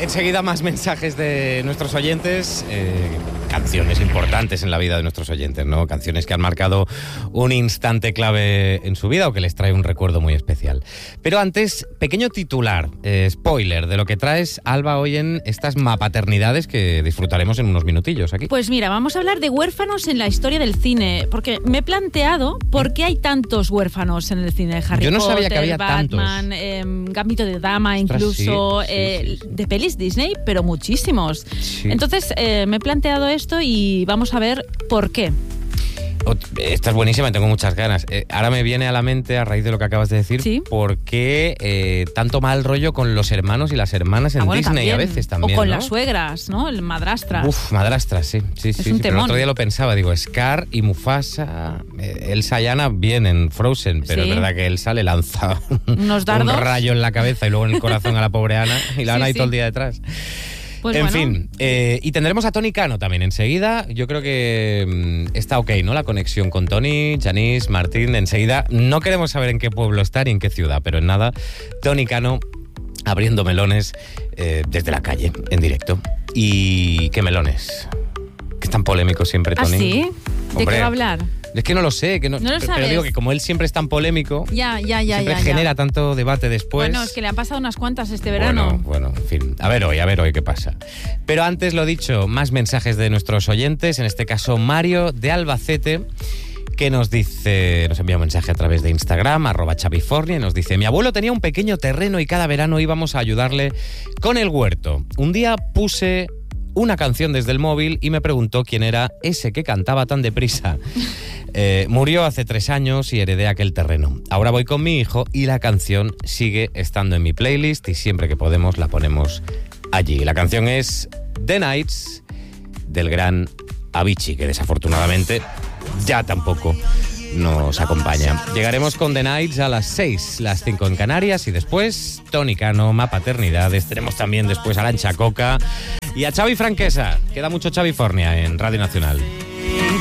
Enseguida más mensajes de nuestros oyentes, canciones importantes en la vida de nuestros oyentes, ¿no? Canciones que han marcado un instante clave en su vida o que les trae un recuerdo muy especial. Pero antes, pequeño titular, spoiler de lo que traes, Alba, hoy en estas mapaternidades que disfrutaremos en unos minutillos aquí. Pues mira, vamos a hablar de huérfanos en la historia del cine, porque me he planteado por qué hay tantos huérfanos en el cine. Harry Yo no Potter, sabía que había Batman, Gambito de Dama, incluso, sí. de pelis Disney, pero muchísimos. Sí. Entonces me he planteado esto y vamos a ver por qué. Esta es buenísima, tengo muchas ganas. Ahora me viene a la mente, a raíz de lo que acabas de decir, ¿Sí? por qué tanto mal rollo con los hermanos y las hermanas en Disney también. a veces también, O con ¿no? las suegras, ¿no? El madrastras. Uf, madrastras, sí. un Pero temón. el otro día lo pensaba, digo, Scar y Mufasa, Elsa y Anna bien en Frozen, pero Sí. es verdad que Elsa le lanza Unos dardos. un rayo en la cabeza y luego en el corazón a la pobre Ana y la Sí, Ana ahí sí. todo el día detrás. Pues en bueno, fin, y tendremos a Tony Cano también enseguida. Yo creo que está ok, ¿no? La conexión con Tony, Janice, Martín. Enseguida no queremos saber en qué pueblo está ni en qué ciudad, pero en nada, Tony Cano abriendo melones desde la calle, en directo. ¿Y qué melones? Que es tan polémico siempre, ¿Ah, Tony. sí? ¿De Hombre, qué va a hablar? Es que no lo sé, ¿No lo pero sabes? digo que como él siempre es tan polémico, siempre genera tanto debate después. Bueno, es que le han pasado unas cuantas este verano. Bueno, en fin. A ver hoy qué pasa. Pero antes, lo dicho, más mensajes de nuestros oyentes, en este caso Mario de Albacete, que nos envía un mensaje a través de Instagram, @chavifornia, y nos dice: mi abuelo tenía un pequeño terreno y cada verano íbamos a ayudarle con el huerto. Un día puse una canción desde el móvil y me preguntó quién era ese que cantaba tan deprisa. Murió hace 3 años y heredé aquel terreno. Ahora voy con mi hijo y la canción sigue estando en mi playlist y siempre que podemos la ponemos allí. La canción es The Nights del gran Avicii, que desafortunadamente ya tampoco nos acompaña. Llegaremos con The Nights a las 6, las 5 en Canarias, y después Tony Cano, Mapaternidades. Tenemos también después a Arancha Coca y a Xavi Franquesa. Queda mucho Xavifornia en Radio Nacional.